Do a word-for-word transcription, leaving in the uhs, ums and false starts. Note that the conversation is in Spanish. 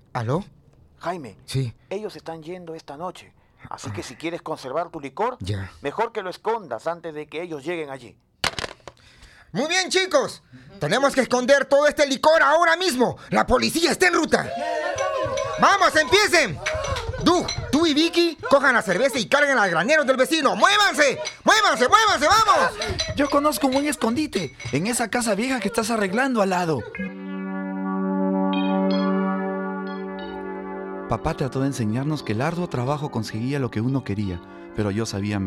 ¿Aló? Jaime, Sí. ellos están yendo esta noche. Así que si quieres conservar tu licor, Ya. mejor que lo escondas antes de que ellos lleguen allí. Muy bien, chicos. Tenemos que esconder todo este licor ahora mismo. La policía está en ruta. ¡Vamos, empiecen! Doug, tú y Vicky cojan la cerveza y carguen al granero del vecino. ¡Muévanse! ¡Muévanse, muévanse, vamos! Yo conozco un buen escondite en esa casa vieja que estás arreglando al lado. Papá trató de enseñarnos que el arduo trabajo conseguía lo que uno quería, pero yo sabía